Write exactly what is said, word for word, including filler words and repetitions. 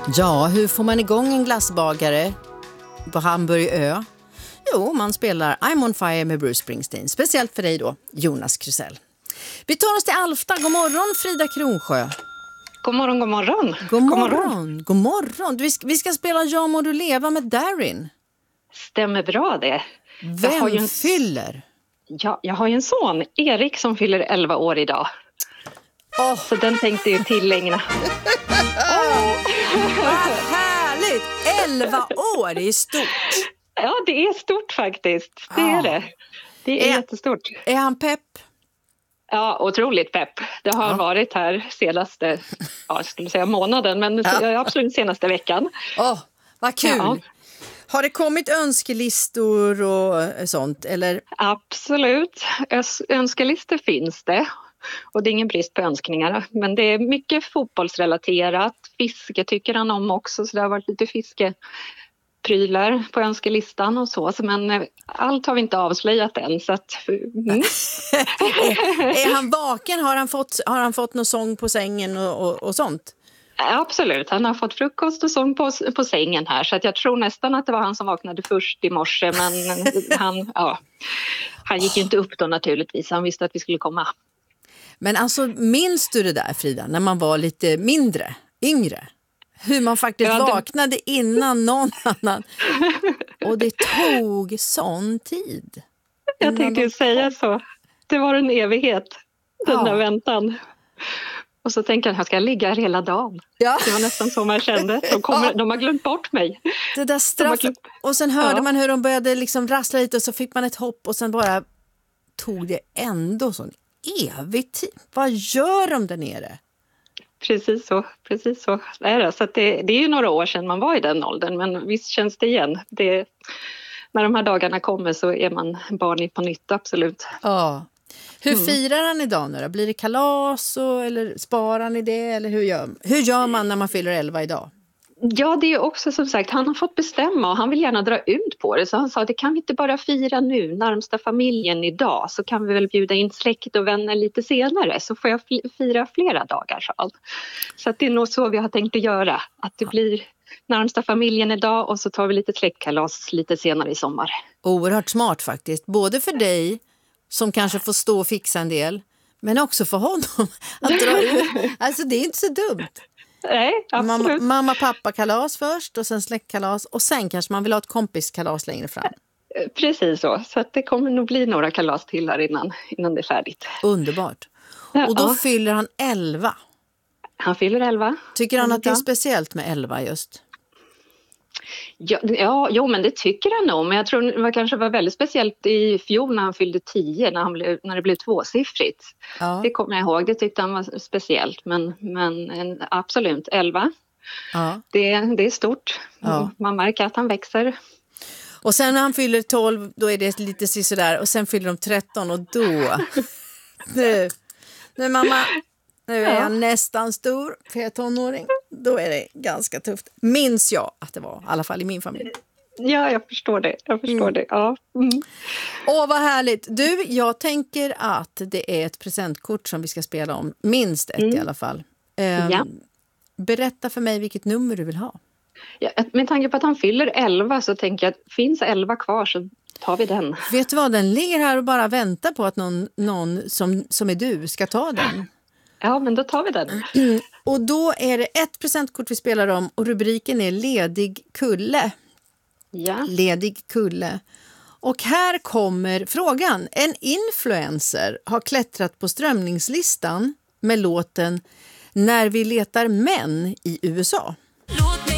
Ja, hur får man igång en glassbagare på Hamburgö? Jo, man spelar I'm on fire med Bruce Springsteen. Speciellt för dig då, Jonas Krusell. Vi tar oss till Alfta. God morgon, Frida Kronsjö. God morgon, god morgon. God morgon, god morgon. Vi ska, vi ska spela Ja må du leva med Darin. Stämmer bra det. Vem jag har ju en... fyller? Ja, jag har ju en son, Erik, som fyller elva år idag. Oh. Så den tänkte jag tillägna. oh. Vad härligt! elva år, det är stort. Ja, det är stort faktiskt. Det oh. är det. Det är, är jättestort. Är han pepp? Ja, otroligt pepp. Det har ja. varit här senaste, ja, jag skulle säga månaden, men ja. absolut senaste veckan. Åh, oh, vad kul! Ja. Har det kommit önskelistor och sånt? Eller? Absolut. Ös- önskelistor finns det. Och det är ingen brist på önskningar. Men det är mycket fotbollsrelaterat. Fiske tycker han om också. Så det har varit lite fiskeprylar på önskelistan och så. Men allt har vi inte avslöjat än. Så att, mm. är, är han vaken? Har han fått, har han fått någon sång på sängen och, och, och sånt? Absolut, han har fått frukost och sång på, på sängen här. Så att jag tror nästan att det var han som vaknade först i morse. Men han, ja, han gick ju inte upp då naturligtvis. Han visste att vi skulle komma. Men alltså, minns du det där, Frida, när man var lite mindre, yngre? Hur man faktiskt ja, det... vaknade innan någon annan. Och det tog sån tid. Jag tänkte ju säga så. Det var en evighet, den ja. där väntan. Och så tänker jag, jag ska ligga här hela dagen. Ja. Det var nästan så man kände. De, kommer, ja. de har glömt bort mig. Det där straff... glömt... Och sen hörde ja. man hur de började liksom rassla lite och så fick man ett hopp och sen bara tog det ändå sån evig tid. Vad gör de där nere? Precis så, precis så är det. Så att det, det är ju några år sedan man var i den åldern, men visst känns det igen. Det, när de här dagarna kommer så är man barn på nytt, absolut. Ja. Hur mm. firar han idag nu då? Blir det kalas och, eller sparar ni det? Eller hur gör, hur gör man när man fyller elva idag? Ja, det är också som sagt, han har fått bestämma och han vill gärna dra ut på det. Så han sa, det kan vi inte bara fira nu, närmsta familjen idag. Så kan vi väl bjuda in släkt och vänner lite senare. Så får jag fira flera dagar, sa han. Så att det är nog så vi har tänkt att göra. Att det blir närmsta familjen idag och så tar vi lite släktkalas lite senare i sommar. Oerhört smart faktiskt. Både för dig som kanske får stå och fixa en del. Men också för honom att dra ut. Alltså det är inte så dumt. Nej, absolut. Mamma, mamma pappa kalas först och sen släktkalas och sen kanske man vill ha ett kompiskalas längre fram. Precis så, så att det kommer nog bli några kalas till här innan, innan det är färdigt. Underbart. Och då ja. fyller han elva. Han fyller elva. Tycker han att det är speciellt med elva just? Ja, ja, jo, men det tycker han nog. Men jag tror det var kanske var väldigt speciellt i fjol när han fyllde tio, när, han blev, när det blev tvåsiffrigt. Ja. Det kommer jag ihåg, det tyckte han var speciellt. Men, men en, absolut, elva. Ja. Det, det är stort. Ja. Man märker att han växer. Och sen när han fyller tolv, då är det lite sådär. Och sen fyller de tretton och då... nu, nu mamma... Nu är jag nästan stor, för jag är tonåring. Då är det ganska tufft. Minns jag att det var, i alla fall i min familj. Ja, jag förstår det. Jag förstår mm. det, ja. Mm. Åh, vad härligt. Du, jag tänker att det är ett presentkort som vi ska spela om. Minst ett mm. i alla fall. Um, ja. Berätta för mig vilket nummer du vill ha. Ja, med tanke på att han fyller elva så tänker jag att finns elva kvar så tar vi den. Vet du vad, den ligger här och bara väntar på att någon, någon som, som är du ska ta den. Ja, men då tar vi den. Mm. Och då är det ett presentkort vi spelar om och rubriken är Ledig kulle. Ja. Ledig kulle. Och här kommer frågan. En influencer har klättrat på strömningslistan med låten När vi letar män i U S A. Låt mig